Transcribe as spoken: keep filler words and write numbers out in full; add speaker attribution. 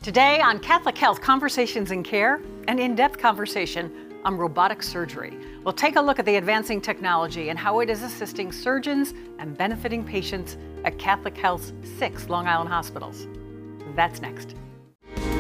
Speaker 1: Today on Catholic Health Conversations in Care, an in-depth conversation on robotic surgery. We'll take a look at the advancing technology and how it is assisting surgeons and benefiting patients at Catholic Health's six Long Island hospitals. That's next.